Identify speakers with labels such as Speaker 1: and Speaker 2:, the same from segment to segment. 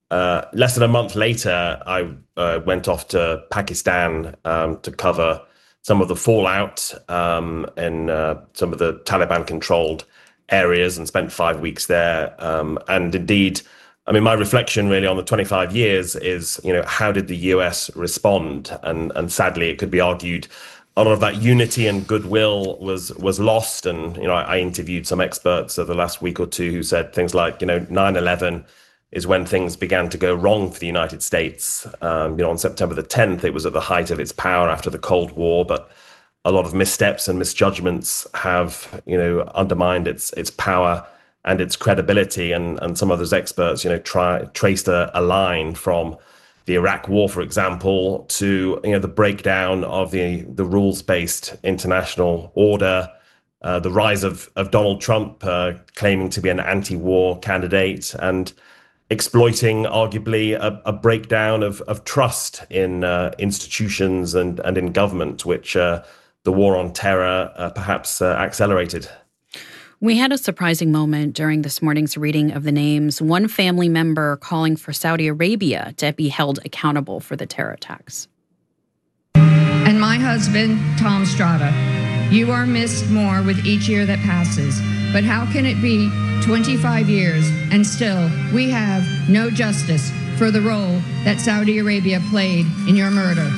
Speaker 1: Less than a month later, I went off to Pakistan to cover some of the fallout in some of the Taliban-controlled areas and spent 5 weeks there. And indeed, I mean, my reflection really on the 25 years is, how did the US respond? And sadly, it could be argued a lot of that unity and goodwill was lost. And I interviewed some experts over the last week or two who said things like, 9/11 is when things began to go wrong for the United States. On September the 10th, it was at the height of its power after the Cold War, but a lot of missteps and misjudgments have, undermined its power and its credibility. And some of those experts, traced a line from the Iraq War, for example, to the breakdown of the rules-based international order, the rise of Donald Trump claiming to be an anti-war candidate, and exploiting arguably a breakdown of trust in institutions and in government, which the war on terror perhaps accelerated.
Speaker 2: We had a surprising moment during this morning's reading of the names. One family member calling for Saudi Arabia to be held accountable for the terror attacks.
Speaker 3: And my husband, Tom Strada, you are missed more with each year that passes. But how can it be 25 years and still we have no justice for the role that Saudi Arabia played in your murder?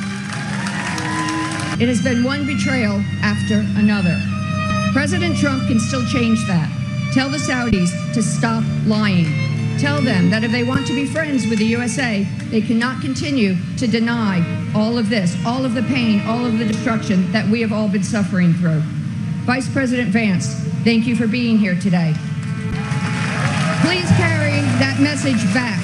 Speaker 3: It has been one betrayal after another. President Trump can still change that. Tell the Saudis to stop lying. Tell them that if they want to be friends with the USA, they cannot continue to deny all of this, all of the pain, all of the destruction that we have all been suffering through. Vice President Vance, thank you for being here today. Please carry that message back.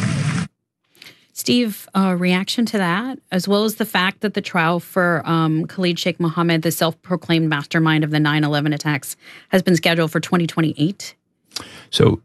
Speaker 2: Steve, reaction to that, as well as the fact that the trial for Khalid Sheikh Mohammed, the self-proclaimed mastermind of the 9/11 attacks, has been scheduled for 2028?
Speaker 4: So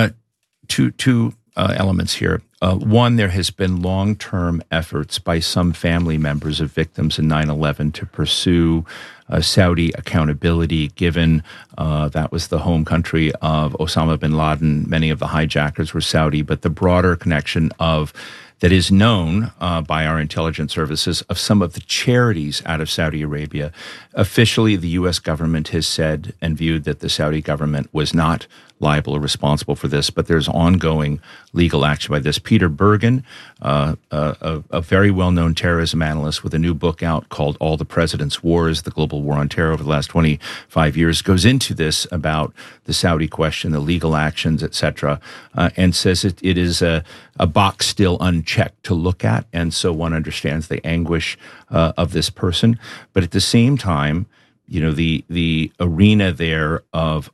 Speaker 4: two elements here. One, there has been long-term efforts by some family members of victims in 9/11 to pursue Saudi accountability, given that was the home country of Osama bin Laden. Many of the hijackers were Saudi, but the broader connection that is known by our intelligence services of some of the charities out of Saudi Arabia. Officially, the U.S. government has said and viewed that the Saudi government was not liable or responsible for this, but there's ongoing legal action by this. Peter Bergen, a very well-known terrorism analyst with a new book out called All the President's Wars, the global war on terror over the last 25 years, goes into this about the Saudi question, the legal actions, etc., and says it is a box still unchecked to look at, and so one understands the anguish of this person. But at the same time, the arena there of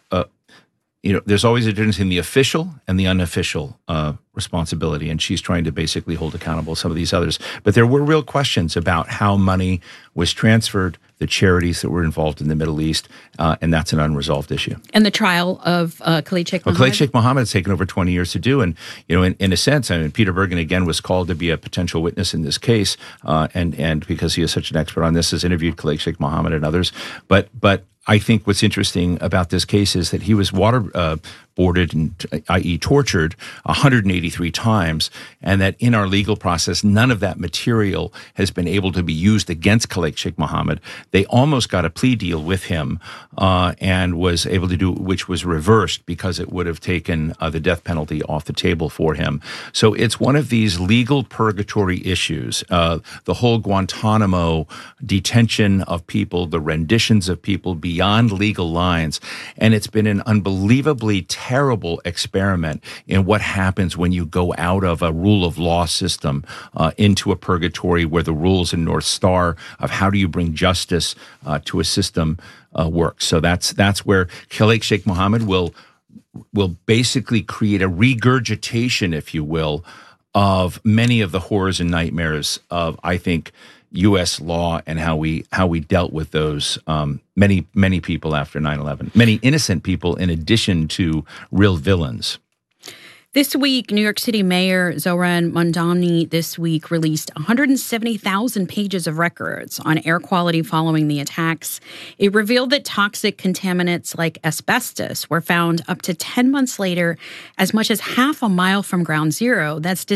Speaker 4: there's always a difference in the official and the unofficial responsibility, and she's trying to basically hold accountable some of these others. But there were real questions about how money was transferred, the charities that were involved in the Middle East, and that's an unresolved issue.
Speaker 2: And the trial of Khalid Sheikh Mohammed?
Speaker 4: Khalid Sheikh Mohammed has taken over 20 years to do, and in a sense, I mean, Peter Bergen again was called to be a potential witness in this case, and because he is such an expert on this, has interviewed Khalid Sheikh Mohammed and others. But I think what's interesting about this case is that he was waterboarded and, i.e. tortured 183 times, and that in our legal process, none of that material has been able to be used against Khalid Sheikh Mohammed. They almost got a plea deal with him and was able to do, which was reversed because it would have taken the death penalty off the table for him. So it's one of these legal purgatory issues. The whole Guantanamo detention of people, the renditions of people beyond legal lines. And it's been an unbelievably terrible experiment in what happens when you go out of a rule of law system into a purgatory where the rules in North Star of how do you bring justice to a system work. So that's where Khalid Sheikh Mohammed will basically create a regurgitation, if you will, of many of the horrors and nightmares of, I think, U.S. law and how we dealt with those many people after 9/11, many innocent people in addition to real villains.
Speaker 2: This week, New York City Mayor Zohran Mamdani this week released 170,000 pages of records on air quality following the attacks. It revealed that toxic contaminants like asbestos were found up to 10 months later, as much as half a mile from Ground Zero. That's